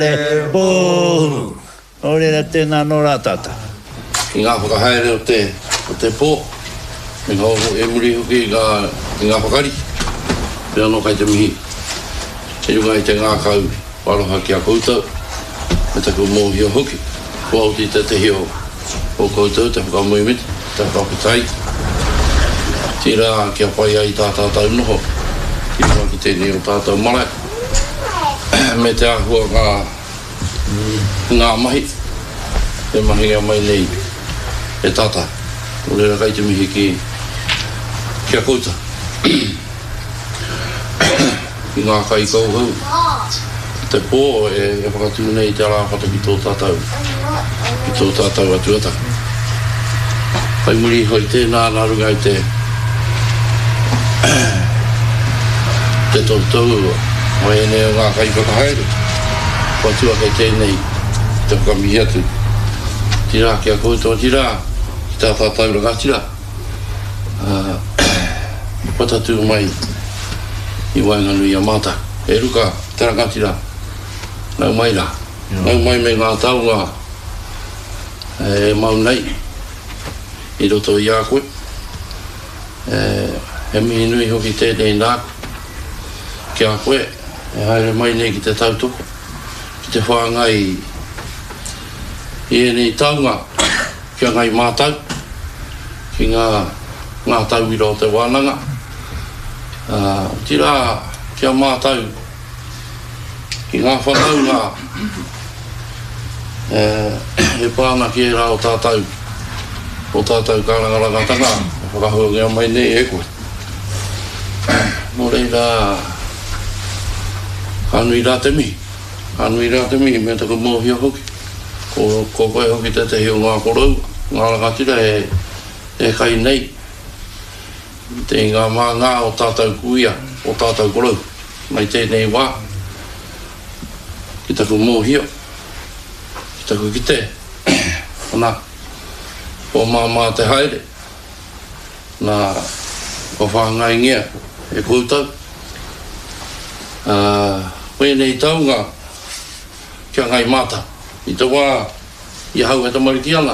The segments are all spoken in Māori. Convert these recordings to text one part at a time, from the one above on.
po ore te na no ratata Inga whakahaere o te pō. Me ngā e muri hoki ngā whakari. Pea no kai te mihi. E runga i te ngā kau waroha ki a koutou. Me taku mōhio hoki. Kua uti te hio o koutou, te whakamuimiti, te whakaputai. Tira ki a pai ai tātā tau noho. Tira ki tēnei o tātau marae. Me te ahua ngā mahi. Te mahi ngā mai nei. E tata, o reira kai te mihi ki a kouta. I ngā kai kauhau. Te pō e whakatū nei te arāwhata ki tō tātau. Ki tō tātau atuata. Kai muri hoi tēnā nārunga i te tōtau o e neo ngā kai whakahaere. Whatua kei tēnei te whakamihi atu. Tira ki a kouta tira. Tātā tauranga tira. Patatu mai I wainganu I a mata. E ruka, teranga tira. Nau mai ra. Nau mai me ngā taunga e mau nei. I roto I a koe. He mihi nui hoki tēnei nāku. Ki a koe. E haere mai nei ki te tautoko. Ki te whāngai I nei taunga. Ki a ngai mātau. Ki ngā tau I ro te wānanga. Tira ki a mātau. Ki ngā whanaunga. E pāna ki e rā o tātau. O tātau kārangarangatanga. Whakahua ngea mai nei e koe. Nō reira. Hanui rā te mihi. Hanui rā te mihi. Me taku mōhia hoki. Ko koe hoki te hio ngā korau. Ngā rangatira e kai nei. Te ngā ngā o tātou kuia, o tātou korau. Mai tēnei wā. Ki taku mōhio. Ki taku ki te. Nā. O māmā te haere. Nā. O whāngai ngia. E koutou. Koe nei taunga. Kia ngai māta. I te wā. I hau e te mariki ana.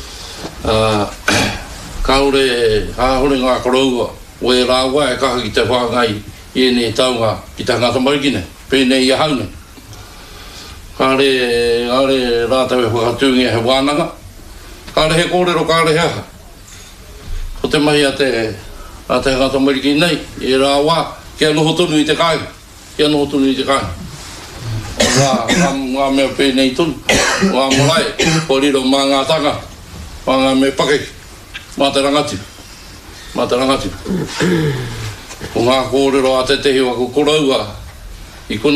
Kaore hāhore ngā koroua. O e rāua e kaha ki te whāngai I nei taunga ki te ngāta marikine. Pēnei I haune. Kāre rātau e whakatūngi he wānanga. Kāre he kōrero, kāre he aha. Ko te mahi a te ngāta mariki nei. E rāua kia noho tonu I te kai. Kia noho tonu I te kai. Ngā mea pēnei tonu. Ngā morai. Ko riro mā ngā tanga. Mā ngā me pake. Mā te rangatira. Mā te rangatira. Ko ngā kōrero a te tehi wa ko koraua. I